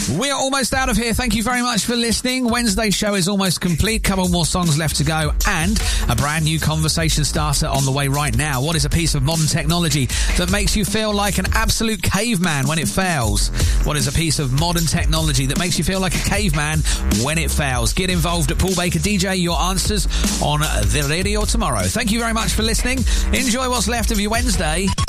We are almost out of here. Thank you very much for listening. Wednesday's show is almost complete. Couple more songs left to go and a brand new conversation starter on the way right now. What is a piece of modern technology that makes you feel like an absolute caveman when it fails? What is a piece of modern technology that makes you feel like a caveman when it fails? Get involved at Paul Baker DJ. Your answers on the radio tomorrow. Thank you very much for listening. Enjoy what's left of your Wednesday.